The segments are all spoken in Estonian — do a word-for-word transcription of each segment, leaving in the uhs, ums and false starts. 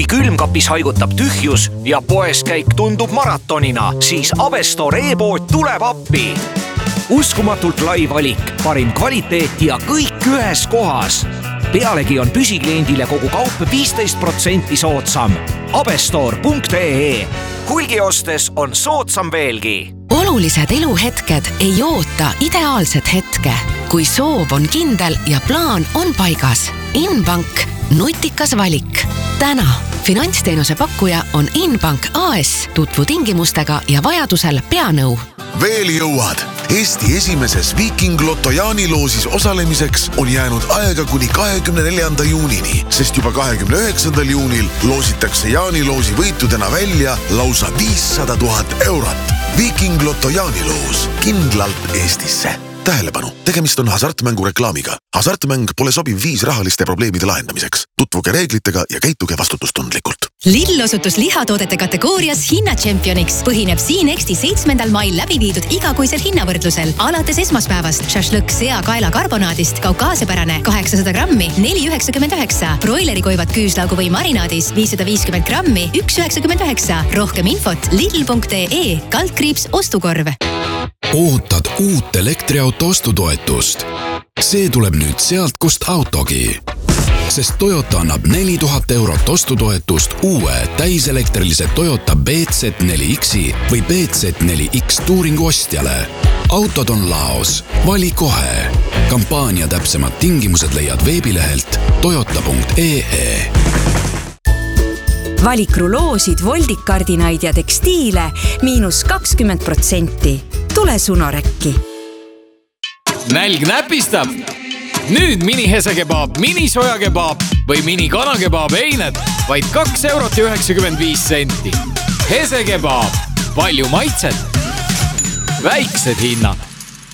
Kui külmkapis haigutab tühjus ja poes käik tundub maratonina, siis Avestor e-pood tuleb appi. Uskumatult lai valik, parim kvaliteet ja kõik ühes kohas. Pealegi on püsikliendile kogu kaup viisteist protsenti soodsam. Avestor punkt ee. Hulgi ostes on soodsam veelgi. Olulised eluhetked ei oota ideaalset hetke. Kui soov on kindel ja plaan on paigas. Inbank, nutikas valik. Täna finantsteenuse pakkuja on Inbank A S. Tutvu tingimustega ja vajadusel peanõu. Veel jõuad! Eesti esimeses Viking Lotto jaaniloosis osalemiseks on jäänud aega kuni kahekümne neljanda juunini, sest juba kahekümne üheksandal juunil loositakse jaaniloosi võitudena välja lausa viissada tuhat eurot. Viking Lotto jaaniloos kindlalt Eestisse. Tähelepanu, tegemist on hasartmängu reklaamiga. Hasartmäng pole sobiv viis rahaliste probleemide lahendamiseks. Tutvuge reeglitega ja käituge vastutustundlikult. Lill osutus lihatoodete kategoorias hinnatšempioniks. Põhineb Siinexti seitsmendal mail läbi viidud igakuisel hinnavõrdlusel. Alates esmaspäevast šašlõkk sea kaela karbonaadist kaukaasiapärane kaheksasada grammi neli üheksakümmend üheksa. Broileri koivad küüslaugu või marinaadis viissada viiskümmend grammi üks üheksakümmend üheksa. Rohkem infot lill punkt ee kaldkriips ostukorv. Ootad uut elektriauto ostutoetust. See tuleb nüüd sealt, kust autogi. Sest Toyota annab neli tuhat eurot ostutoetust uue täiselektrilise Toyota B Z neli X-i või B Z neli X Touringu ostjale. Autod on laos. Vali kohe. Kampaania täpsemad tingimused leiad veebilehelt toyota punkt ee. Valik ruloosid, voldikardinaid ja tekstiile miinus kakskümmend protsenti. Tule Sunorekki. Nälg näpistab. Nüüd mini hesekebaab, mini sojakebaab või mini kanakebaab eined vaid kaks eurot ja üheksakümmend viis senti. Hesekebaab. Palju maitset. Väiksed hinnad.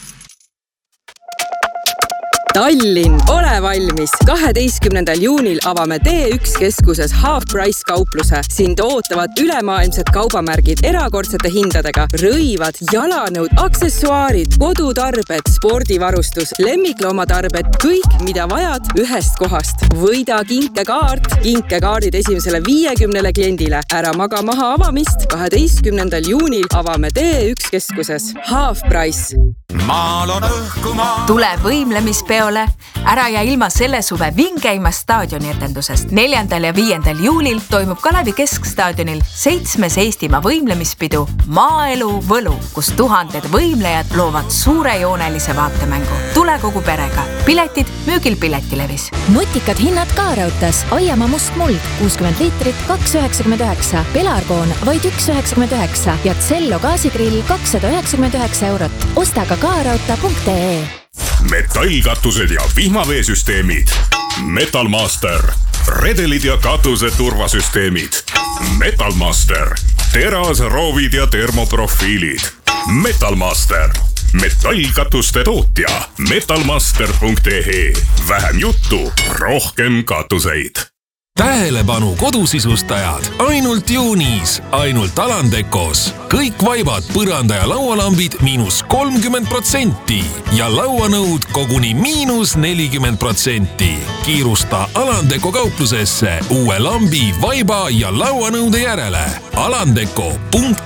Tallinn, ole valmis! kaheteistkümnendal juunil avame D üks keskuses Half Price kaupluse. Sind ootavad ülemaailmsed kaubamärgid erakordsete hindadega, rõivad, jalanõud, aksessuaarid, kodutarbed, spordivarustus, lemmikloomatarbed, kõik, mida vajad ühest kohast. Võida kinkekaart, kinkekaardid esimesele viiekümnele kliendile. Ära maga maha avamist, kaheteistkümnendal juunil avame D üks keskuses Half Price. Maal on õhkuma. Tule võimlemispeole. Ära ja ilma selle suve vingeima staadioni etendusest. Neljandal ja viiendal juulil toimub Kalevi Keskstaadionil seitsmes Eestimaa võimlemispidu Maaelu Võlu, kus tuhanded võimlejad loovad suurejoonelise vaatemängu. Tule kogu perega. Piletid müügil Piletilevis. Nutikad hinnad Kaarautas. Aiamaa mustmuld kuuskümmend liitrit kaks üheksakümmend üheksa. Pelargoon vaid üks üheksakümmend üheksa ja Cello gaasigrill kakssada üheksakümmend üheksa eurot. Osta ka kaarauta punkt ee. Metallkatused ja vihmaveesüsteemid. Metalmaster. Redelid ja katuse turvasüsteemid. Metalmaster. Teras, roovid ja termoprofiilid. Metalmaster. Metallkatuste tootja. metalmaster punkt ee. Vähem juttu, rohkem katuseid. Tähelepanu kodusisustajad, ainult juunis, ainult Alandekos. Kõik vaibad, põranda ja laualambid miinus kolmkümmend protsenti ja lauanõud koguni miinus nelikümmend protsenti. Kiirusta Alandeko kauplusesse uue lambi, vaiba ja lauanõude järele. alandeko punkt